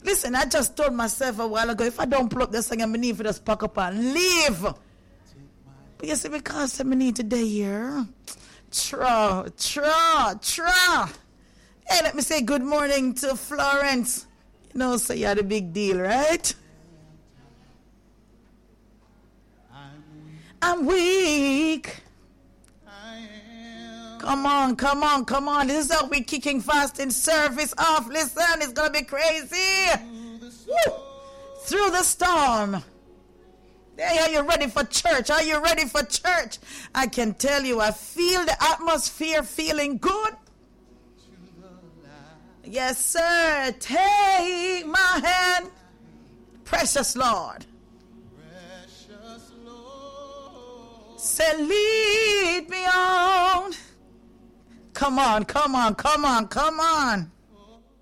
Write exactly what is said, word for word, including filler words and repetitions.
Listen, I just told myself a while ago, if I don't pull up this thing, I'm need for just pack up and leave. But you see, because I need today here. Tra, tra, tra. Hey, let me say good morning to Florence. You know, so you had a big deal, right? I'm weak. Come on, come on, come on. This is how we're kicking fasting service off. Listen, it's going to be crazy. Woo. Through the storm. Hey, are you ready for church? Are you ready for church? I can tell you, I feel the atmosphere feeling good. Yes, sir. Take my hand. Precious Lord. Precious Lord. Say, lead me on. Come on, come on, come on, come on.